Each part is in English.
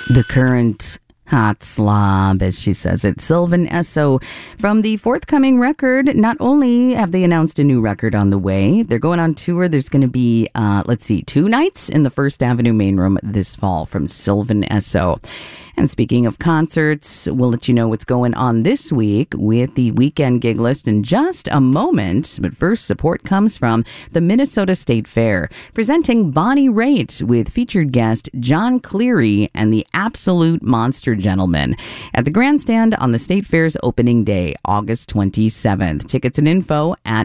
The current hot slob, as she says it, Sylvan Esso. From the forthcoming record, not only have they announced a new record on the way, they're going on tour. There's going to be, 2 nights in the First Avenue Main Room this fall from Sylvan Esso. And speaking of concerts, we'll let you know what's going on this week with the weekend gig list in just a moment. But first, support comes from the Minnesota State Fair, presenting Bonnie Raitt with featured guest John Cleary and the Absolute Monster Gentlemen at the Grandstand on the State Fair's opening day, August 27th. Tickets and info at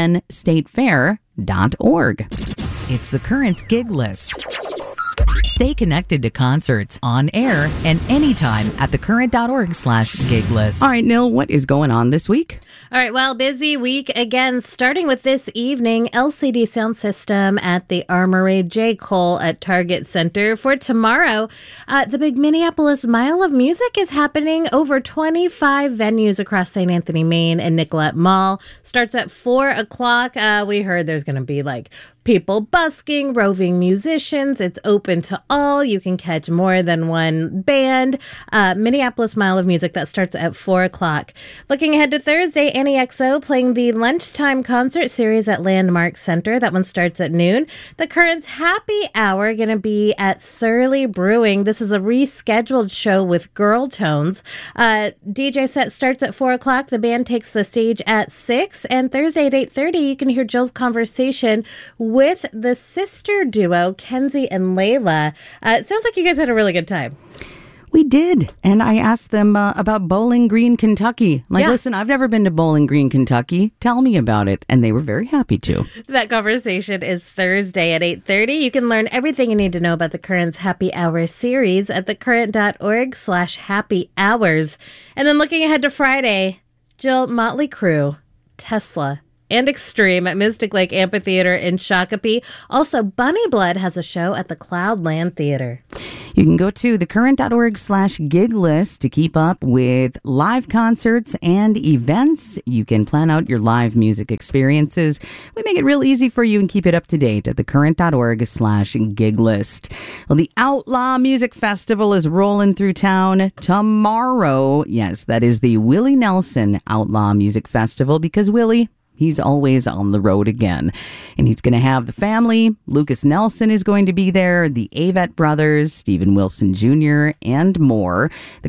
mnstatefair.org. It's the current gig list. Stay connected to concerts on air and anytime at thecurrent.org/gig list. All right, Nil, what is going on this week? All right, well, busy week again, starting with this evening, LCD Sound System at the Armory, J. Cole at Target Center. For tomorrow, the big Minneapolis Mile of Music is happening over 25 venues across St. Anthony, Maine and Nicollet Mall. Starts at 4 o'clock. We heard there's going to be people busking, roving musicians. It's open to all. You can catch more than one band. Minneapolis Mile of Music, that starts at 4 o'clock. Looking ahead to Thursday, Annie XO playing the lunchtime concert series at Landmark Center. That one starts at noon. The Current's Happy Hour going to be at Surly Brewing. This is a rescheduled show with Girl Tones. DJ set starts at 4 o'clock. The band takes the stage at 6. And Thursday at 8:30, you can hear Jill's conversation with the sister duo, Kenzie and Layla. It sounds like you guys had a really good time. We did. And I asked them about Bowling Green, Kentucky. Listen, I've never been to Bowling Green, Kentucky. Tell me about it. And they were very happy to. That conversation is Thursday at 8:30. You can learn everything you need to know about the Current's Happy Hour series at thecurrent.org/happy hours. And then looking ahead to Friday, Jill, Motley Crue, Tesla, and Extreme at Mystic Lake Amphitheater in Shakopee. Also, Bunny Blood has a show at the Cloudland Theater. You can go to thecurrent.org/gig list to keep up with live concerts and events. You can plan out your live music experiences. We make it real easy for you and keep it up to date at thecurrent.org/gig list. Well, the Outlaw Music Festival is rolling through town tomorrow. Yes, that is the Willie Nelson Outlaw Music Festival, because Willie, he's always on the road again. And he's going to have the family. Lucas Nelson is going to be there, the Avett brothers, Stephen Wilson Jr., and more.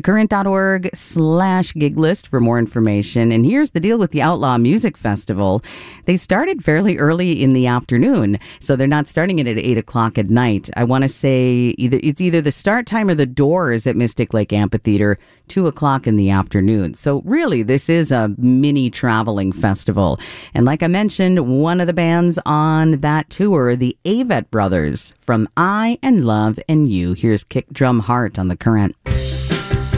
Thecurrent.org/gig list for more information. And here's the deal with the Outlaw Music Festival. They started fairly early in the afternoon, so they're not starting it at 8 o'clock at night. I want to say either the start time or the doors at Mystic Lake Amphitheater, 2 o'clock in the afternoon. So really, this is a mini traveling festival. And like I mentioned, one of the bands on that tour, the Avett Brothers, from I and Love and You. Here's Kick Drum Heart on The Current.